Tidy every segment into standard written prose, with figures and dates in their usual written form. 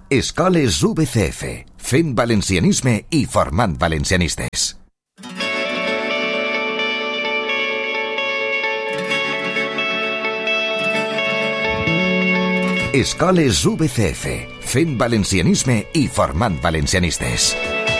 Escoles VCF, fent valencianisme i formant valencianistes. Escoles VCF, fent valencianisme i formant valencianistes.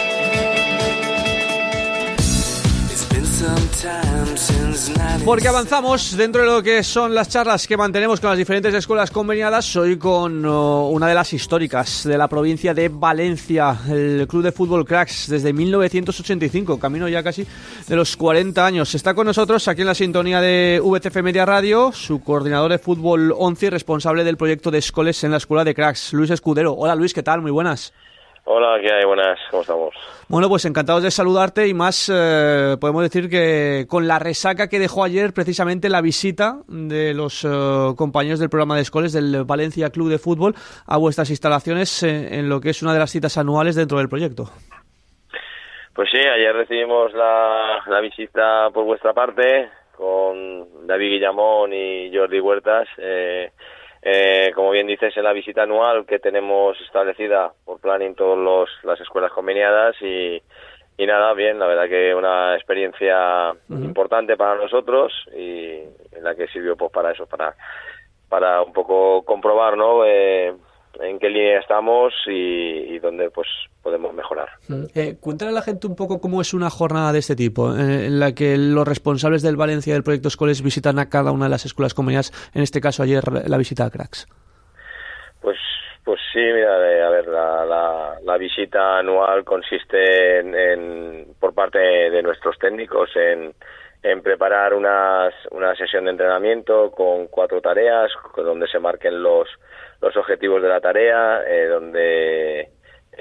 Porque avanzamos dentro de lo que son las charlas que mantenemos con las diferentes escuelas conveniadas. Hoy con una de las históricas de la provincia de Valencia, el Club de Fútbol Cracks, desde 1985, camino ya casi de los 40 años. Está con nosotros aquí en la sintonía de VCF Media Radio, su coordinador de fútbol 11 y responsable del proyecto de escoles en la escuela de Cracks, Luis Escudero. Hola Luis, ¿qué tal? Muy buenas. Hola, ¿qué hay? Buenas, ¿cómo estamos? Bueno, pues encantados de saludarte y más podemos decir que con la resaca que dejó ayer precisamente la visita de los compañeros del programa de escoles del Valencia Club de Fútbol a vuestras instalaciones en lo que es una de las citas anuales dentro del proyecto. Pues sí, ayer recibimos la visita por vuestra parte con David Guillamón y Jordi Huertas. Como bien dices, en la visita anual que tenemos establecida por planning todas las escuelas conveniadas y nada, bien, la verdad que una experiencia importante para nosotros y en la que sirvió pues para eso, para un poco comprobar, ¿no? En qué línea estamos y dónde pues podemos mejorar. Cuéntale a la gente un poco cómo es una jornada de este tipo, en la que los responsables del Valencia del proyecto Escoles visitan a cada una de las escuelas conveniadas, en este caso ayer la visita a Cracks. Pues sí, mira, a ver, la visita anual consiste por parte de nuestros técnicos en preparar una sesión de entrenamiento con 4 tareas, donde se marquen los objetivos de la tarea, donde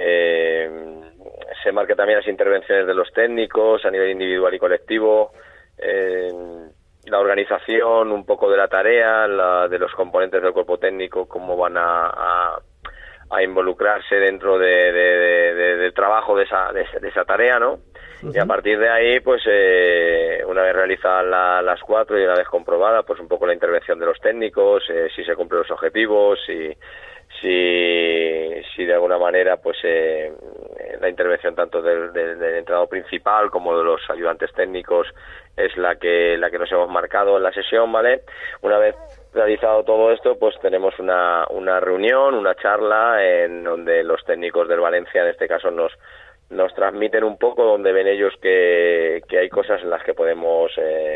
se marquen también las intervenciones de los técnicos a nivel individual y colectivo, la organización un poco de la tarea, de los componentes del cuerpo técnico, cómo van a involucrarse dentro del trabajo de esa tarea, ¿no? Uh-huh. Y a partir de ahí, pues una vez realizadas las 4 y una vez comprobada, pues un poco la intervención de los técnicos, si se cumplen los objetivos, si de alguna manera pues la intervención tanto del entrenador principal como de los ayudantes técnicos es la que nos hemos marcado en la sesión, ¿vale? Una vez realizado todo esto, pues tenemos una reunión, una charla en donde los técnicos del Valencia, en este caso, nos transmiten un poco donde ven ellos que hay cosas en las que podemos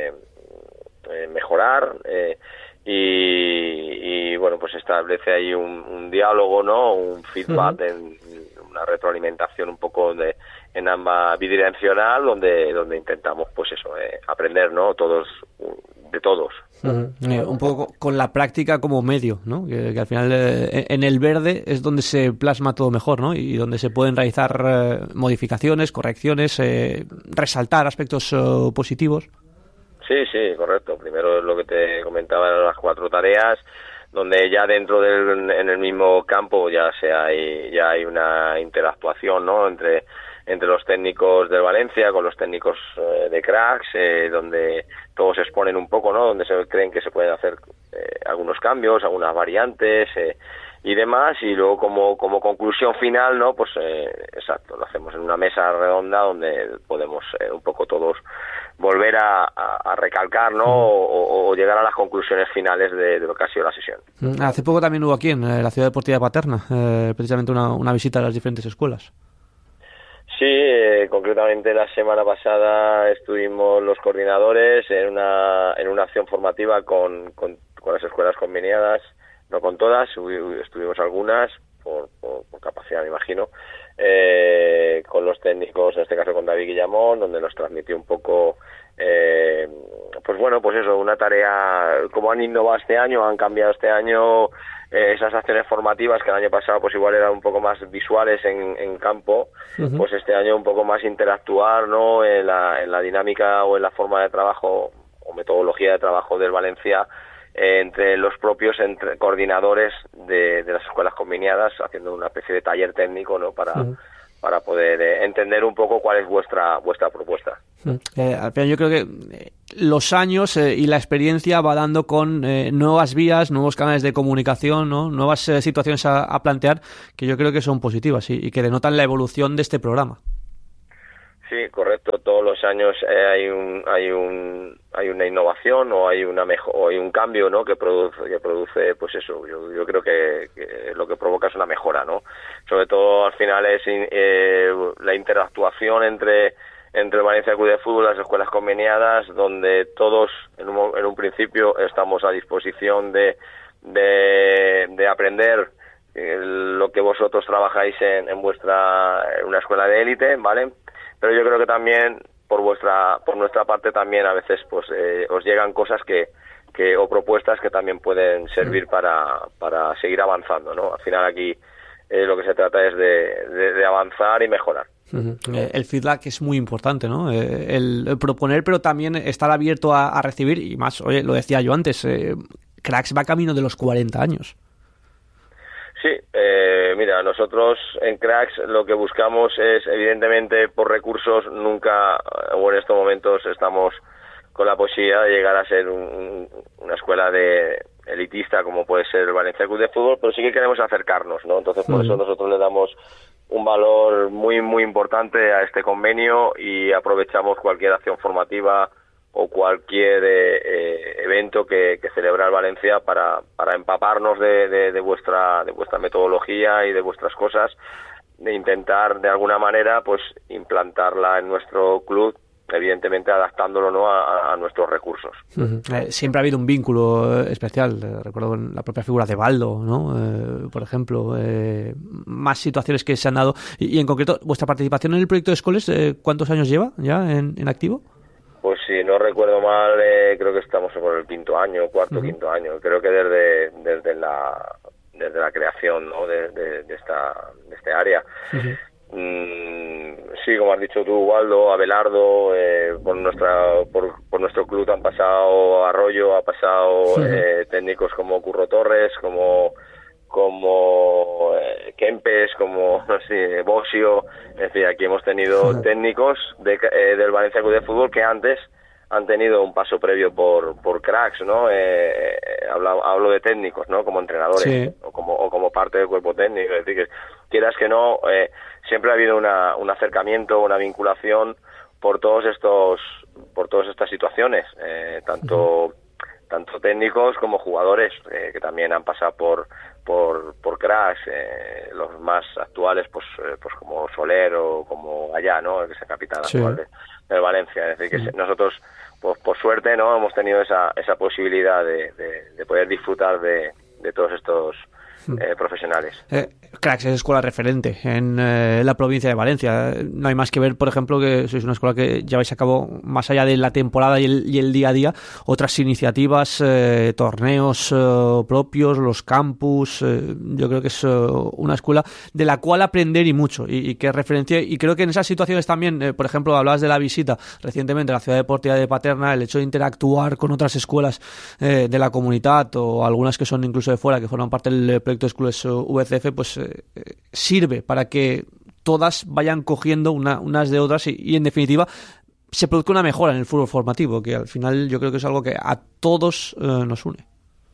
mejorar y bueno, pues establece ahí un diálogo, ¿no? Un feedback, una retroalimentación un poco en ambas bidireccional donde intentamos pues eso, aprender, ¿no? Todos de todos. Un poco con la práctica como medio, ¿no? Que al final en el verde es donde se plasma todo mejor, ¿no? Y donde se pueden realizar modificaciones, correcciones, resaltar aspectos positivos. Sí, correcto. Primero es lo que te comentaba, las 4 tareas, donde ya dentro en el mismo campo ya hay una interactuación, ¿no? Entre los técnicos del Valencia con los técnicos de Cracks, donde todos exponen un poco, ¿no? Donde se creen que se pueden hacer algunos cambios, algunas variantes y demás, y luego como conclusión final, ¿no? Pues exacto, lo hacemos en una mesa redonda donde podemos un poco todos volver a recalcar, ¿no? O llegar a las conclusiones finales de lo que ha sido la sesión. Hace poco también hubo aquí en la Ciudad Deportiva de Paterna precisamente una visita a las diferentes escuelas. Sí, concretamente la semana pasada estuvimos los coordinadores en una acción formativa con las escuelas conveniadas, no con todas, estuvimos algunas por capacidad, me imagino, con los técnicos, en este caso con David Guillamón, donde nos transmitió un poco pues bueno, pues eso, una tarea, como han innovado este año, han cambiado este año esas acciones formativas que el año pasado pues igual eran un poco más visuales en campo, pues este año un poco más interactuar, ¿no? En la dinámica o en la forma de trabajo o metodología de trabajo del Valencia entre los propios coordinadores de las escuelas conveniadas, haciendo una especie de taller técnico, ¿no? poder entender un poco cuál es vuestra propuesta. Al final yo creo que los años y la experiencia va dando con nuevas vías, nuevos canales de comunicación, ¿no? Nuevas situaciones a plantear que yo creo que son positivas y que denotan la evolución de este programa. Sí, correcto. Todos los años hay una innovación o hay un cambio, ¿no? que produce pues eso. Yo creo que lo que provoca es una mejora, ¿no? Sobre todo al final es la interactuación entre el Valencia Club de Fútbol y las escuelas conveniadas, donde todos en un principio estamos a disposición de aprender lo que vosotros trabajáis en una escuela de élite, ¿vale? Pero yo creo que también por nuestra parte también a veces pues os llegan cosas o propuestas que también pueden servir para seguir avanzando, ¿no? Al final aquí lo que se trata es de avanzar y mejorar. El feedback es muy importante, ¿no? El proponer, pero también estar abierto a recibir, y más, oye, lo decía yo antes, Cracks va camino de los 40 años. Sí, mira, nosotros en Cracks lo que buscamos es, evidentemente, por recursos, nunca, o en estos momentos, estamos con la posibilidad de llegar a ser una escuela de elitista como puede ser el Valencia Club de Fútbol, pero sí que queremos acercarnos, ¿no? Entonces, por eso nosotros le damos un valor muy, muy importante a este convenio y aprovechamos cualquier acción formativa o cualquier evento que celebra el Valencia para empaparnos de vuestra metodología y de vuestras cosas, de intentar de alguna manera pues implantarla en nuestro club, evidentemente adaptándolo, ¿no? a nuestros recursos. Siempre ha habido un vínculo especial, recuerdo la propia figura de Baldo, ¿no? Por ejemplo, más situaciones que se han dado y en concreto vuestra participación en el proyecto de Escoles, ¿cuántos años lleva ya en activo? Pues si no recuerdo mal, creo que estamos por el quinto año. Creo que desde la creación, ¿no? de este área. Sí, como has dicho tú, Waldo, Abelardo, por nuestro club han pasado Arroyo, ha pasado técnicos como Curro Torres, como Kempes, como Bosio. En fin, aquí hemos tenido técnicos del Valencia Club de Fútbol que antes han tenido un paso previo por Cracks, ¿no? Hablo de técnicos, ¿no? Como entrenadores, sí. o como parte del cuerpo técnico. Es decir, que quieras que no, siempre ha habido un acercamiento, una vinculación por todas estas situaciones, tanto técnicos como jugadores que también han pasado por Cracks, los más actuales pues como Soler o como Allá, ¿no? Que es el capitán actual del Valencia. Es decir, que nosotros pues por suerte, ¿no? Hemos tenido esa posibilidad de poder disfrutar de todos estos profesionales. Cracks es escuela referente en la provincia de Valencia. No hay más que ver, por ejemplo, que sois una escuela que lleváis a cabo, más allá de la temporada y el día a día, otras iniciativas, torneos propios, los campus. Yo creo que es una escuela de la cual aprender y mucho, y que es referencia. Y creo que en esas situaciones también, por ejemplo, hablabas de la visita recientemente a la ciudad deportiva de Paterna, el hecho de interactuar con otras escuelas de la comunidad o algunas que son incluso de fuera, que forman parte del proyecto de Escuelas VCF, pues sirve para que todas vayan cogiendo unas de otras y en definitiva se produzca una mejora en el fútbol formativo, que al final yo creo que es algo que a todos nos une.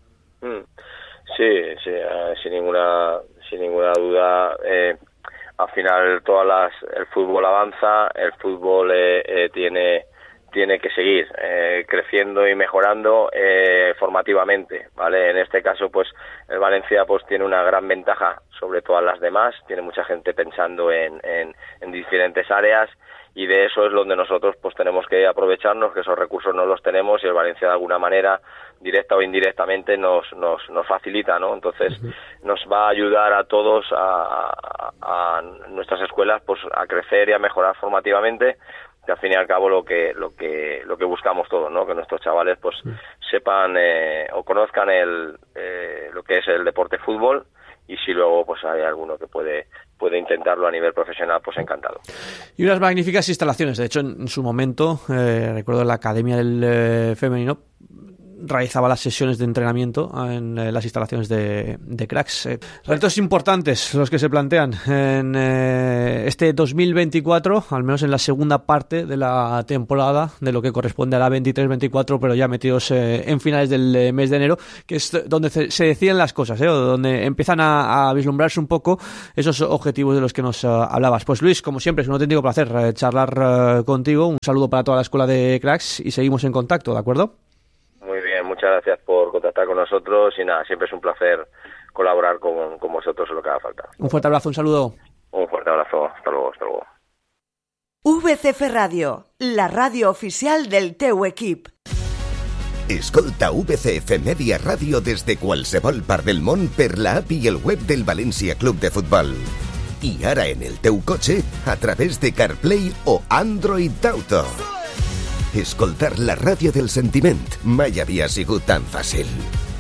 Sí, sin ninguna duda. Al final el fútbol avanza, el fútbol tiene que seguir creciendo y mejorando formativamente, ¿vale? En este caso, pues el Valencia pues tiene una gran ventaja sobre todas las demás, tiene mucha gente pensando en diferentes áreas, y de eso es donde nosotros pues tenemos que aprovecharnos, que esos recursos no los tenemos y el Valencia de alguna manera, directa o indirectamente, nos facilita, ¿no? Entonces nos va a ayudar a todos, a nuestras escuelas, pues a crecer y a mejorar formativamente, que al fin y al cabo lo que buscamos todos, ¿no? Que nuestros chavales pues sepan o conozcan lo que es el deporte fútbol, y si luego pues hay alguno que puede intentarlo a nivel profesional, pues encantado. Y unas magníficas instalaciones. De hecho, en su momento, recuerdo la Academia del Femenino, realizaba las sesiones de entrenamiento en las instalaciones de Cracks. Retos importantes los que se plantean en este 2024, al menos en la segunda parte de la temporada, de lo que corresponde a la 23-24, pero ya metidos en finales del mes de enero, que es donde se deciden las cosas, o donde empiezan a vislumbrarse un poco esos objetivos de los que nos hablabas. Pues Luis, como siempre, es un auténtico placer charlar contigo. Un saludo para toda la escuela de Cracks y seguimos en contacto, ¿de acuerdo? Muy bien, muchas gracias por contactar con nosotros y nada, siempre es un placer colaborar con vosotros en lo que haga falta. Un fuerte abrazo, un saludo. Un fuerte abrazo, hasta luego, hasta luego. VCF Radio, la radio oficial del teu equip. Escolta VCF Media Ràdio des de qualsevol part del món per la app i el web del València Club de Futbol. I ara en el teu cotxe a través de CarPlay o Android Auto. Escoltar la ràdio del sentiment mai havia sigut tan fàcil.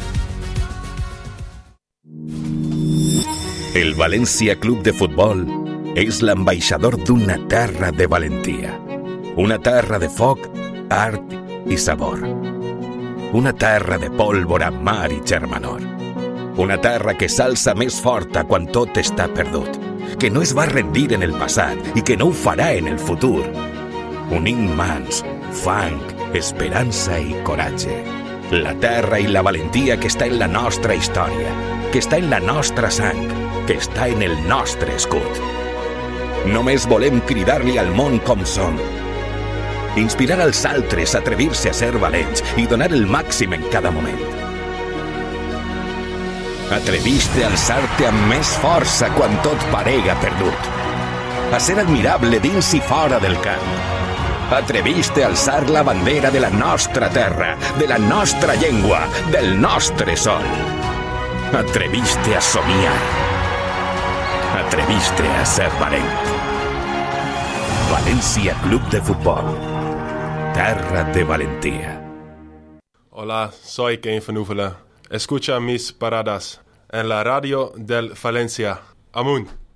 El València Club de Futbol és l'ambaixador d'una terra de valentia. Una terra de foc, art i sabor. Una terra de pólvora, mar i germanor. Una terra que s'alça més forta quan tot està perdut, que no es va rendir en el passat i que no ho farà en el futur. Unint mans, fang, esperança i coratge. La terra i la valentia que està en la nostra història, que està en la nostra sang, que està en el nostre escut. Només volem cridar-li al món com som. Inspirar als altres a atrevir-se a ser valents i donar el màxim en cada moment. Atreviste a alçar-te amb més força quan tot parega perdut. A ser admirable dins i fora del camp. Atreviste a alçar la bandera de la nostra terra, de la nostra llengua, del nostre sol. Atreviste a somiar. Atreviste a ser valent. València Club de Futbol. Terra de valentía. Hola, soy Kane Van Oevelen. Escucha mis paradas en la radio del Valencia. Amun.